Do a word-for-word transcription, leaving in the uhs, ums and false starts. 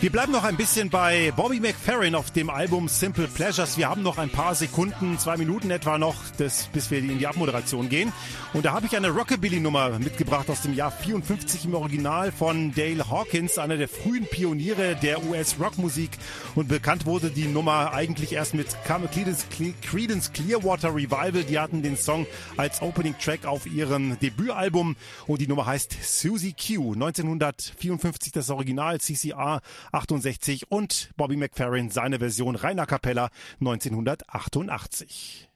Wir bleiben noch ein bisschen bei Bobby McFerrin auf dem Album Simple Pleasures. Wir haben noch ein paar Sekunden, zwei Minuten etwa noch, das, bis wir in die Abmoderation gehen. Und da habe ich eine Rockabilly-Nummer mitgebracht aus dem Jahr vierundfünfzig im Original von Dale Hawkins, einer der frühen Pioniere der U S-Rockmusik. Und bekannt wurde die Nummer eigentlich erst mit Creedence, Creedence Clearwater Revival. Die hatten den Song als Opening-Track auf ihrem Debütalbum. Und die Nummer heißt Susie Q. neunzehnhundertvierundfünfzig das Original, C C R achtundsechzig und Bobby McFerrin seine Version rein a cappella neunzehnhundertachtundachtzig.